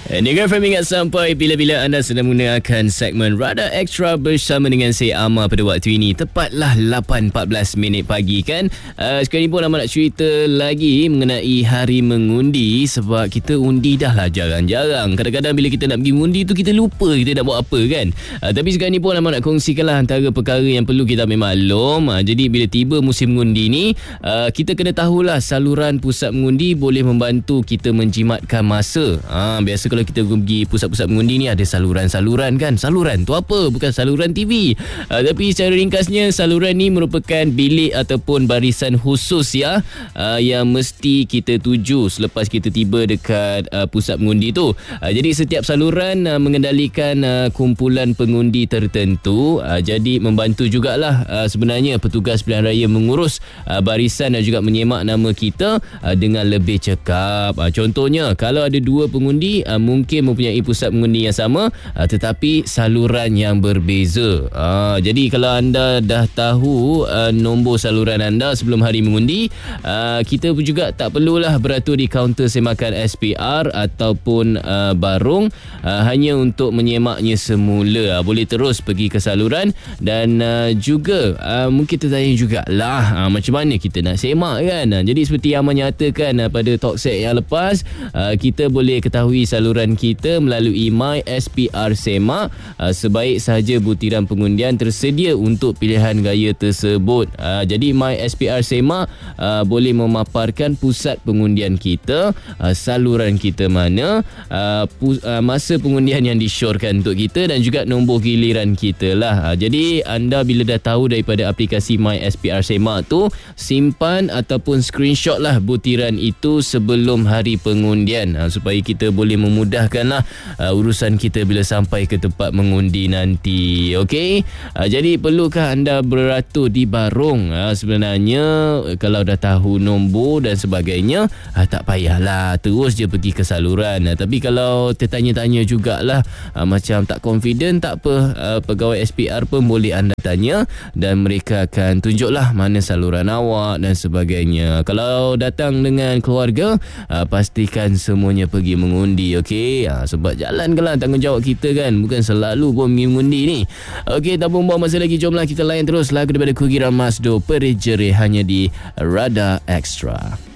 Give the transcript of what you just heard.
Dengar FM ingat sampai bila-bila anda sedang menggunakan segmen Radar Extra bersama dengan saya Amar pada waktu ini. Tepatlah 8.14 minit pagi kan. Sekarang ni pun Amar nak cerita lagi mengenai hari mengundi. Sebab kita undi dah lah jarang-jarang. Kadang-kadang bila kita nak pergi mengundi tu kita lupa kita nak buat apa kan. Tapi sekarang ni pun Amar nak kongsikanlah antara perkara yang perlu kita ambil maklum. Jadi bila tiba musim mengundi ni, kita kena tahulah saluran pusat mengundi boleh membantu kita menjimatkan masa. Biasa kalau kita pergi pusat-pusat mengundi ni ada saluran-saluran kan. Saluran tu apa? Bukan saluran TV. Tapi secara ringkasnya saluran ni merupakan bilik ataupun barisan khusus ya, yang mesti kita tuju selepas kita tiba dekat pusat mengundi tu. Jadi setiap saluran mengendalikan kumpulan pengundi tertentu. Jadi membantu jugalah sebenarnya petugas pilihan raya mengurus barisan dan juga menyemak nama kita dengan lebih cekap. Contohnya kalau ada dua pengundi mungkin mempunyai pusat mengundi yang sama tetapi saluran yang berbeza. Jadi kalau anda dah tahu nombor saluran anda sebelum hari mengundi, kita pun juga tak perlulah beratur di kaunter semakan SPR ataupun barung hanya untuk menyemaknya semula. Boleh terus pergi ke saluran dan juga mungkin tertanya jugalah macam mana kita nak semak kan. Jadi seperti yang menyatakan pada talkset yang lepas, kita boleh ketahui saluran kita melalui My SPR Semak. Sebaik sahaja butiran pengundian tersedia untuk pilihan gaya tersebut. Jadi My SPR Semak boleh memaparkan pusat pengundian kita, saluran kita mana, masa pengundian yang disyorkan untuk kita dan juga nombor giliran kita lah. Jadi anda bila dah tahu daripada aplikasi My SPR Semak tu, simpan ataupun screenshot lah butiran itu sebelum hari pengundian supaya kita boleh memudahkanlah urusan kita bila sampai ke tempat mengundi nanti. Okey. Jadi perlukah anda beratur di barung? Sebenarnya kalau dah tahu nombor dan sebagainya, tak payahlah terus je pergi ke saluran. Tapi kalau tertanya-tanya jugalah, macam tak confident, tak apa, pegawai SPR pun boleh anda tanya dan mereka akan tunjuklah mana saluran awak dan sebagainya. Kalau datang dengan keluarga, pastikan semuanya pergi mengundi. Okey. Sebab jalankanlah tanggungjawab kita kan, bukan selalu pun pergi mengundi ni. Okey, tak buang masa lagi, jomlah kita layan terus lagu daripada Kugiran Masdo, Perejere hanya di Radar Extra.